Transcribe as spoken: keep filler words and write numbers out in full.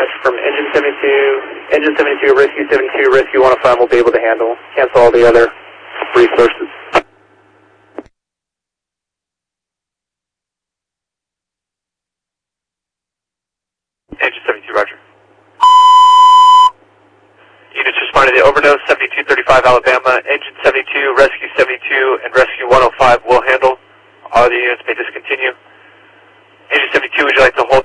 from Engine seventy-two, Engine seventy-two, Rescue seventy-two, Rescue one oh five will be able to handle. Cancel all the other resources. Engine seventy-two, roger. Units responding to overdose, seventy-two thirty-five Alabama, Engine seventy-two, Rescue seventy-two, and Rescue one oh five will handle. All the units may discontinue. Engine seventy-two, would you like to hold